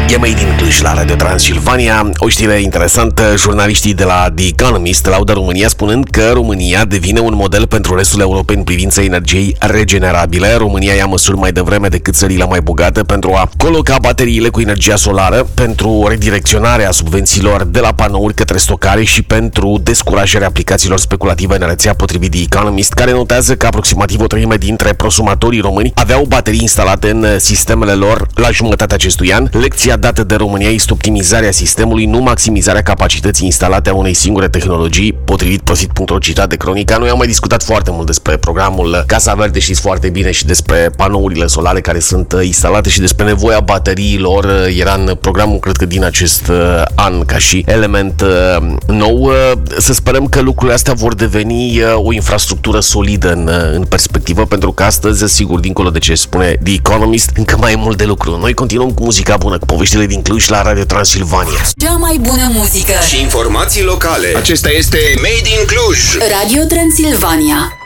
E Made in Cluj la Radio Transilvania. O știre interesantă, jurnaliștii de la The Economist laudă România spunând că România devine un model pentru restul Europei în privința energiei regenerabile. România ia măsuri mai devreme decât țările mai bogate pentru a coloca bateriile cu energia solară, pentru redirecționarea subvențiilor de la panouri către stocare și pentru descurajarea aplicațiilor speculative în rețea, potrivit The Economist, care notează că aproximativ o treime dintre prosumatorii români aveau baterii instalate în sistemele lor la jumătatea acestui an. Lecția dată de România este optimizarea sistemului, nu maximizarea capacității instalate a unei singure tehnologii, potrivit Profit.ro, citat de Cronica. Noi am mai discutat foarte mult despre programul Casa Verde, știți foarte bine, și despre panourile solare care sunt instalate și despre nevoia bateriilor. Era în programul, cred că din acest an, ca și element nou. Să sperăm că lucrurile astea vor deveni o infrastructură solidă în perspectivă, pentru că astăzi, sigur, dincolo de ce spune The Economist, încă mai e mult de lucru. Noi continuăm cu muzica bună, cu poveștile din Cluj la Radio Transilvania. Cea mai bună muzică și informații locale. Acesta este Made in Cluj. Radio Transilvania.